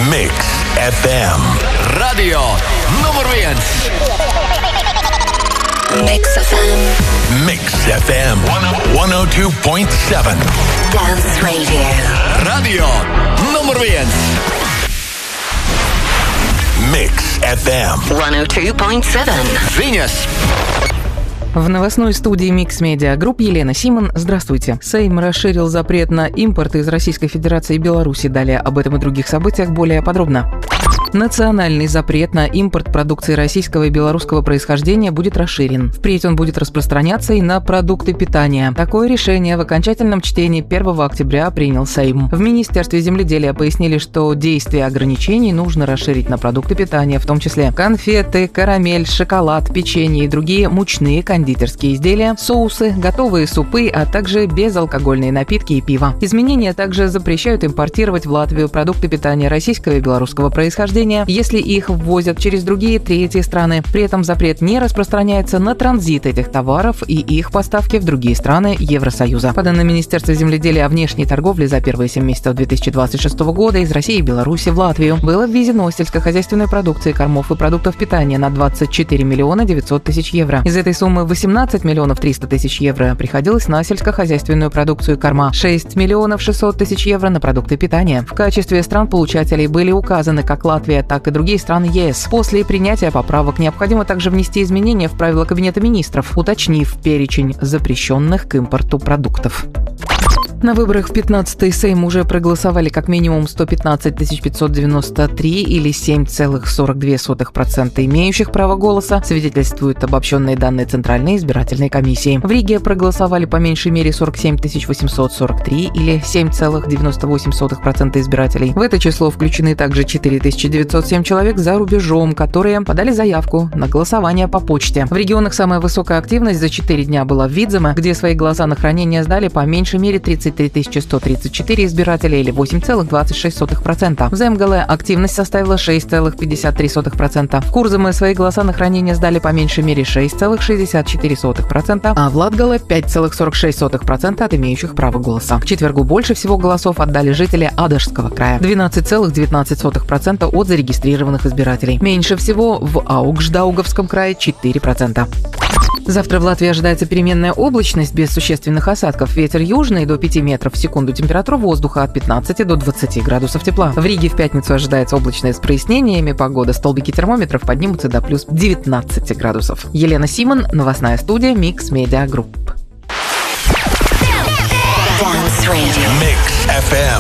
Mix FM. Radio numur 1. Mix FM. Mix FM 102.7. Dance Radio. Radio numur 1. Mix FM 102.7. Viņas. В новостной студии Mix Media Group Елена Симон. Здравствуйте. Сейм расширил запрет на импорт из Российской Федерации и Беларуси. Далее об этом и других событиях более подробно. Национальный запрет на импорт продукции российского и белорусского происхождения будет расширен. Впредь он будет распространяться и на продукты питания. Такое решение в окончательном чтении 1 октября принял Сейм. В Министерстве земледелия пояснили, что действие ограничений нужно расширить на продукты питания, в том числе конфеты, карамель, шоколад, печенье и другие мучные кондитерские изделия, соусы, готовые супы, а также безалкогольные напитки и пиво. Изменения также запрещают импортировать в Латвию продукты питания российского и белорусского происхождения, если их ввозят через другие третьи страны. При этом запрет не распространяется на транзит этих товаров и их поставки в другие страны Евросоюза. По данным Министерства земледелия о внешней торговле за первые 7 месяцев 2026 года из России и Беларуси в Латвию было ввезено сельскохозяйственной продукции, кормов и продуктов питания на 24 миллиона 900 тысяч евро. Из этой суммы 18 миллионов 300 тысяч евро приходилось на сельскохозяйственную продукцию и корма, 6 миллионов 600 тысяч евро на продукты питания. В качестве стран-получателей были указаны как Латвия, так и другие страны ЕС. После принятия поправок необходимо также внести изменения в правила Кабинета министров, уточнив перечень запрещенных к импорту продуктов. На выборах в 15-й Сейм уже проголосовали как минимум 115 593 или 7,42% имеющих право голоса, свидетельствуют обобщенные данные Центральной избирательной комиссии. В Риге проголосовали по меньшей мере 47 843 или 7,98% избирателей. В это число включены также 4907 человек за рубежом, которые подали заявку на голосование по почте. В регионах самая высокая активность за 4 дня была в Видземе, где свои голоса на хранение сдали по меньшей мере 33 134 избирателя или 8,26%. В Земгале активность составила 6,53%. В Курзаме свои голоса на хранение сдали по меньшей мере 6,64%, а в Латгале 5,46% от имеющих право голоса. В четвергу больше всего голосов отдали жители Адашского края – 12,19% от зарегистрированных избирателей. Меньше всего в Аугждаугавском крае – 4%. Завтра в Латвии ожидается переменная облачность без существенных осадков. Ветер южный до 5 метров в секунду. Температура воздуха от 15 до 20 градусов тепла. В Риге в пятницу ожидается облачное с прояснениями погоды. Столбики термометров поднимутся до плюс 19 градусов. Елена Симон, новостная студия Mix Media Group. Mix FM